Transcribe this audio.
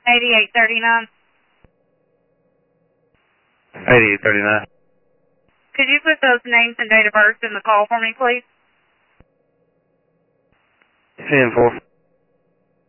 8839. 8839. Could you put those names and date of birth in the call for me, please? 10-4.